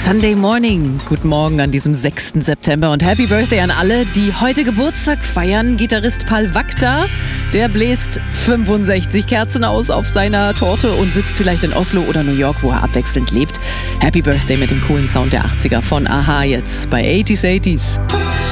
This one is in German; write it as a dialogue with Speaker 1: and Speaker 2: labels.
Speaker 1: Sunday Morning. Guten Morgen an diesem 6. September und Happy Birthday an alle, die heute Geburtstag feiern. Gitarrist Pal Vakta, der bläst 65 Kerzen aus auf seiner Torte und sitzt vielleicht in Oslo oder New York, wo er abwechselnd lebt. Happy Birthday mit dem coolen Sound der 80er von Aha jetzt bei 80s.